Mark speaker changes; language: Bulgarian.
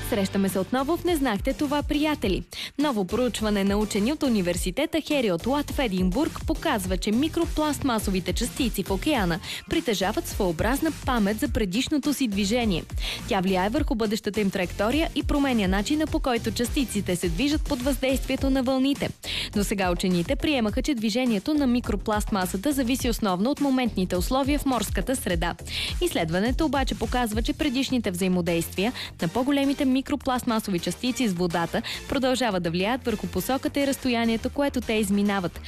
Speaker 1: Срещаме се отново в "Не знахте това, приятели". Ново проучване на учени от университета Хериот Лат в Единбург показва, че микропластмасовите частици в океана притежават своеобразна памет за предишното си движение. Тя влияе върху бъдещата им траектория и променя начина, по който частиците се движат под въздействието на вълните. До сега учените приемаха, че движението на микропластмасата зависи основно от моментните условия в морската среда. Изследването обаче показва, че предишните взаимодействия на по-големите микропластмасови частици с водата продължават да влияят върху посоката и разстоянието, което те изминават.